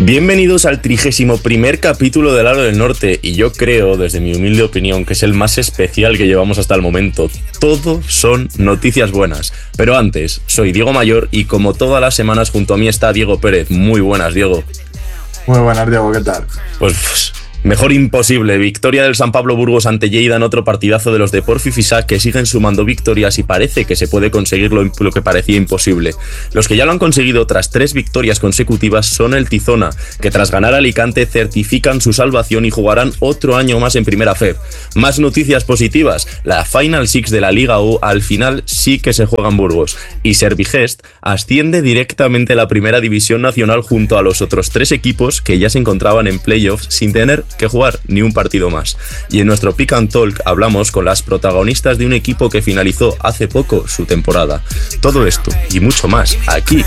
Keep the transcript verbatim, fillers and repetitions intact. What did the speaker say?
Bienvenidos al trigésimo primer capítulo del Aro del Norte y yo creo, desde mi humilde opinión, que es el más especial que llevamos hasta el momento. Todo son noticias buenas. Pero antes, soy Diego Mayor y como todas las semanas junto a mí está Diego Pérez. Muy buenas, Diego. Muy buenas, Diego, ¿qué tal? Pues... pues mejor imposible. Victoria del San Pablo Burgos ante Lleida en otro partidazo de los de Porfi Fisac, que siguen sumando victorias y parece que se puede conseguir lo, lo que parecía imposible. Los que ya lo han conseguido tras tres victorias consecutivas son el Tizona, que tras ganar a Alicante certifican su salvación y jugarán otro año más en Primera F E B. Más noticias positivas. La Final Six de la Liga U al final sí que se juega en Burgos. Y Servigest asciende directamente a la Primera División Nacional junto a los otros tres equipos que ya se encontraban en playoffs sin tener que jugar ni un partido más. Y en nuestro Pick and Talk hablamos con las protagonistas de un equipo que finalizó hace poco su temporada. Todo esto y mucho más aquí